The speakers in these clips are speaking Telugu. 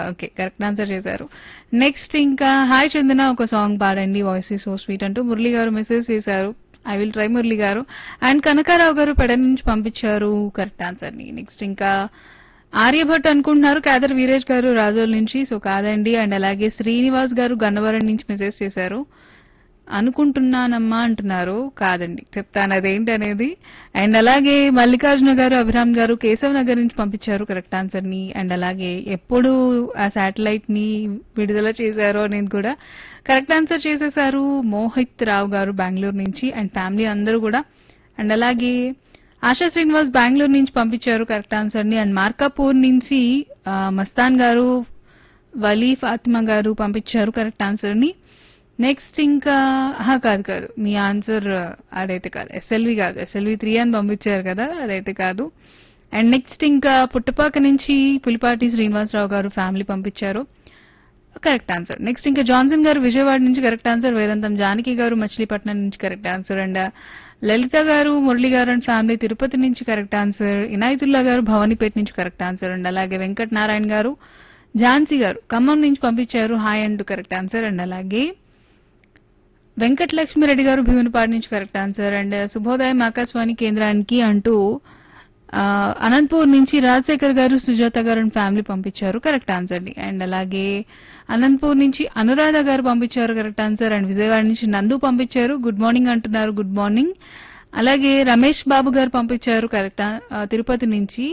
ఓకే, కరెక్ట్ ఆన్సర్ చేశారు. నెక్స్ట్ ఇంకా హాయ్ చందన ఒక సాంగ్ పాడండి, వాయిస్ ఈ సో స్వీట్ అంటూ మురళి గారు మెసేజ్ చేశారు. ఐ విల్ ట్రై మురళి గారు. అండ్ కనకారావు గారు పెడ నుంచి పంపించారు కరెక్ట్ ఆన్సర్ ని. నెక్స్ట్ ఇంకా ఆర్యభట్ అనుకుంటున్నారు, కేదర్ వీరేష్ గారు రాజోల్ నుంచి, సో కాదండి. అండ్ అలాగే శ్రీనివాస్ గారు గన్నవరం నుంచి మెసేజ్ చేశారు. అనుకుంటున్నానమ్మా అంటున్నారు, కాదండి, చెప్తాను అదేంటి అనేది. అండ్ అలాగే మల్లికార్జున గారు అభిరామ్ గారు కేశవ్ నగర్ నుంచి పంపించారు కరెక్ట్ ఆన్సర్ ని. అండ్ అలాగే ఎప్పుడు ఆ శాటిలైట్ ని విడుదల చేశారో అనేది కూడా కరెక్ట్ ఆన్సర్ చేసేశారు మోహిత్ రావు గారు బెంగళూరు నుంచి అండ్ ఫ్యామిలీ అందరూ కూడా. అండ్ అలాగే ఆశా శ్రీనివాస్ బెంగళూరు నుంచి పంపించారు కరెక్ట్ ఆన్సర్ ని. అండ్ మార్కాపూర్ నుంచి మస్తాన్ గారు వలీ ఫాతిమా గారు పంపించారు కరెక్ట్ ఆన్సర్ ని. నెక్స్ట్ ఇంకా కాదు మీ ఆన్సర్ అదైతే కాదు, ఎస్ఎల్వి కాదు, ఎస్ఎల్వి 3 అని పంపించారు కదా, అదైతే కాదు. అండ్ నెక్స్ట్ ఇంకా పుట్టపాక నుంచి పులిపాటి శ్రీనివాసరావు గారు ఫ్యామిలీ పంపించారు కరెక్ట్ ఆన్సర్. నెక్స్ట్ ఇంకా జాన్సన్ గారు విజయవాడ నుంచి కరెక్ట్ ఆన్సర్. వేదాంతం జానకి గారు మచిలీపట్నం నుంచి కరెక్ట్ ఆన్సర్. అండ్ లలిత గారు మురళి గారు అండ్ ఫ్యామిలీ తిరుపతి నుంచి కరెక్ట్ ఆన్సర్. ఇనాయతుల్లా గారు భవానీపేట నుంచి కరెక్ట్ ఆన్సర్. అండ్ అలాగే వెంకట నారాయణ గారు ఝాన్సీ గారు ఖమ్మం నుంచి పంపించారు హాయ్ అంటూ కరెక్ట్ ఆన్సర్. అండ్ అలాగే వెంకటలక్ష్మిరెడ్డి గారు భీమునిపాడు నుంచి కరెక్ట్ ఆన్సర్. అండ్ శుభోదయం ఆకాశవాణి కేంద్రానికి అంటూ అనంతపూర్ నుంచి రాజశేఖర్ గారు సుజాత గారు అండ్ ఫ్యామిలీ పంపించారు కరెక్ట్ ఆన్సర్ ని. అండ్ అలాగే అనంతపూర్ నుంచి అనురాధ గారు పంపించారు కరెక్ట్ ఆన్సర్. అండ్ విజయవాడ నుంచి నందు పంపించారు గుడ్ మార్నింగ్ అంటున్నారు, గుడ్ మార్నింగ్. అలాగే రమేష్ బాబు గారు పంపించారు కరెక్ట్ తిరుపతి నుంచి.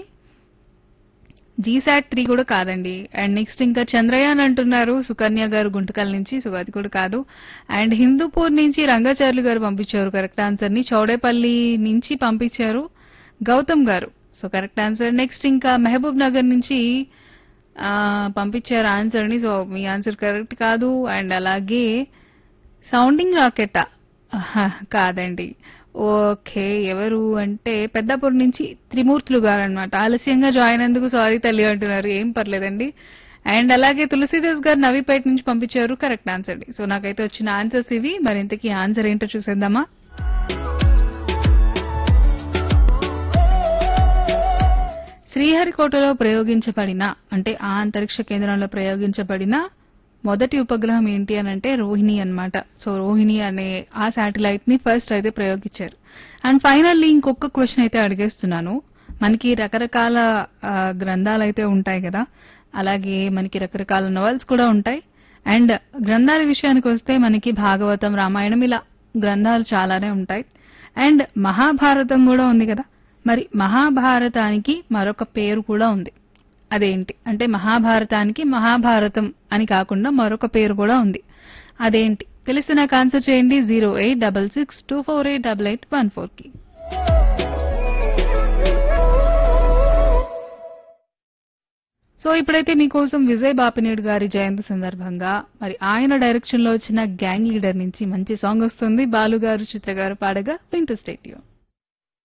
జీసాట్ 3 కూడా కాదండి. అండ్ నెక్స్ట్ ఇంకా చంద్రయాన్ అంటున్నారు సుకన్య గారు గుంటకల్ నుంచి, సో అది కూడా కాదు. అండ్ హిందూపూర్ నుంచి రంగాచార్యులు గారు పంపించారు కరెక్ట్ ఆన్సర్ ని. చౌడేపల్లి నుంచి పంపించారు గౌతమ్ గారు, సో కరెక్ట్ ఆన్సర్. నెక్స్ట్ ఇంకా మహబూబ్ నగర్ నుంచి పంపించారు ఆన్సర్ ని, సో మీ ఆన్సర్ కరెక్ట్ కాదు. అండ్ అలాగే సౌండింగ్ రాకెట్టా కాదండి. ఓకే, ఎవరు అంటే పెద్దాపూర్ నుంచి త్రిమూర్తులు గారు అనమాట. ఆలస్యంగా జాయిన్ అందుకు సారీ తల్లి అంటున్నారు, ఏం పర్లేదండి. అండ్ అలాగే తులసీదాస్ గారు నవీపేట నుంచి పంపించారు కరెక్ట్ ఆన్సర్. సో నాకైతే వచ్చిన ఆన్సర్స్ ఇవి. మరి ఇంతకీ ఆన్సర్ ఏంటో చూసేద్దామా. శ్రీహరికోటలో ప్రయోగించబడిన అంటే ఆ అంతరిక్ష కేంద్రంలో ప్రయోగించబడిన మొదటి ఉపగ్రహం ఏంటి అని అంటే రోహిణి అన్నమాట. సో రోహిణి అనే ఆ శాటిలైట్ ని ఫస్ట్ అయితే ప్రయోగించారు. అండ్ ఫైనల్లీ ఇంకొక క్వశ్చన్ అయితే అడిగేస్తున్నాను. మనకి రకరకాల గ్రంథాలు అయితే ఉంటాయి కదా, అలాగే మనకి రకరకాల నవల్స్ కూడా ఉంటాయి. అండ్ గ్రంథాల విషయానికి వస్తే మనకి భాగవతం, రామాయణం ఇలా గ్రంథాలు చాలానే ఉంటాయి. అండ్ మహాభారతం కూడా ఉంది కదా. మరి మహాభారతానికి మరొక పేరు కూడా ఉంది, అదేంటి అంటే మహాభారతానికి మహాభారతం అని కాకుండా మరొక పేరు కూడా ఉంది, అదేంటి తెలిస్తే నాకు ఆన్సర్ చేయండి 08662488814 కి. సో ఇప్పుడైతే మీకోసం విజయ్ బాపినేడు గారి జయంతి సందర్భంగా మరి ఆయన డైరెక్షన్ లో వచ్చిన గ్యాంగ్ లీడర్ నుంచి మంచి సాంగ్ వస్తుంది. బాలు గారు చిత్ర గారు పాడగా వింటూ స్టేట్ యూ.